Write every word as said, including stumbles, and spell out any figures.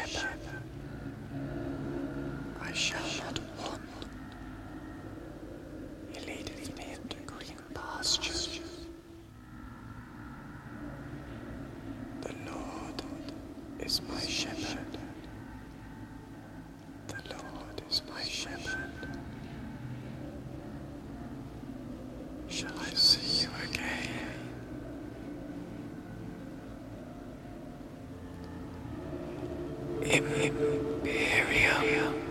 shepherd. I shall not want. He leadeth me into green pastures. The Lord is my shepherd. The Lord is my shepherd. Shall I see you again? Imperium.